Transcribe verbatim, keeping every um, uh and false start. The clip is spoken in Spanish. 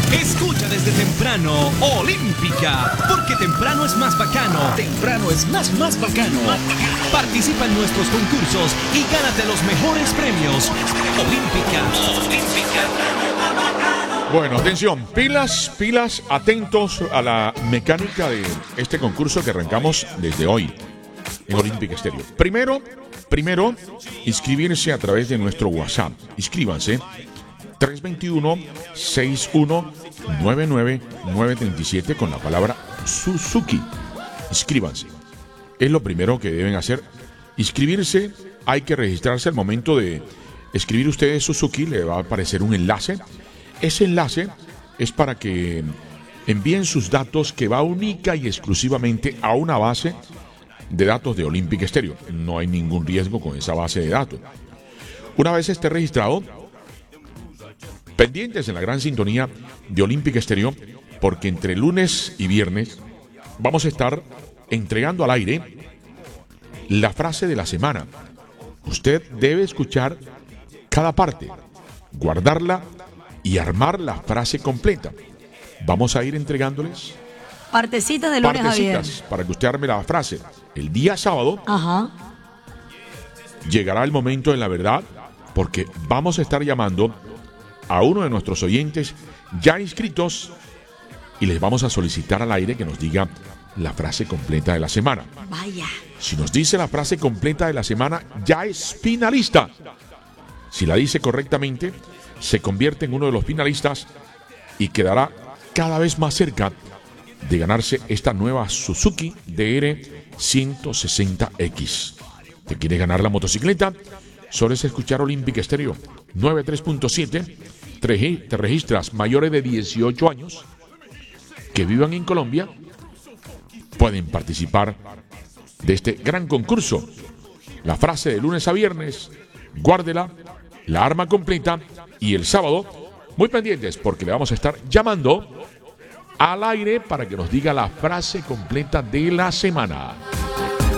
Escucha desde temprano Olímpica, porque temprano es más bacano. Temprano es más, más bacano. Participa en nuestros concursos y gánate los mejores premios. Olímpica. Bueno, atención, pilas, pilas, atentos a la mecánica de este concurso que arrancamos desde hoy en Olímpica Estéreo. Primero, primero, inscribirse a través de nuestro WhatsApp. Inscríbanse. tres dos uno, seis uno nueve nueve, nueve tres siete con la palabra Suzuki. Inscríbanse. Es lo primero que deben hacer. Inscribirse, hay que registrarse al momento de escribir ustedes Suzuki, le va a aparecer un enlace. Ese enlace es para que envíen sus datos, que va única y exclusivamente a una base de datos de Olímpica Estéreo. No hay ningún riesgo con esa base de datos. Una vez esté registrado, pendientes en la gran sintonía de Olímpica Estéreo, porque entre lunes y viernes vamos a estar entregando al aire la frase de la semana. Usted debe escuchar cada parte, guardarla y armar la frase completa. Vamos a ir entregándoles partecitas de lunes a viernes partecitas para que usted arme la frase. El día sábado Ajá. llegará el momento de la verdad, porque vamos a estar llamando a uno de nuestros oyentes ya inscritos y les vamos a solicitar al aire que nos diga la frase completa de la semana. Vaya. Si nos dice la frase completa de la semana, ya es finalista. Si la dice correctamente, se convierte en uno de los finalistas y quedará cada vez más cerca de ganarse esta nueva Suzuki D R ciento sesenta X. ¿Te quieres ganar la motocicleta? Solo es escuchar Olímpica Estéreo noventa y tres punto siete. Te registras mayores de dieciocho años que vivan en Colombia. Pueden participar de este gran concurso. La frase de lunes a viernes, guárdela, la arma completa, y el sábado, muy pendientes porque le vamos a estar llamando al aire para que nos diga la frase completa de la semana.